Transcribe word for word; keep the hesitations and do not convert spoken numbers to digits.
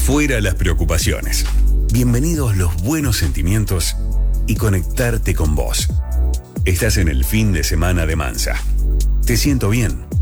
Fuera las preocupaciones. Bienvenidos los buenos sentimientos y conectarte con vos. Estás en el fin de semana de Mansa. Te siento bien.